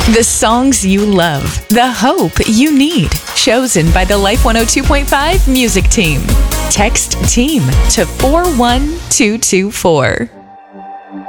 The songs you love, the hope you need. Chosen by the Life 102.5 music team. Text TEAM to 41224.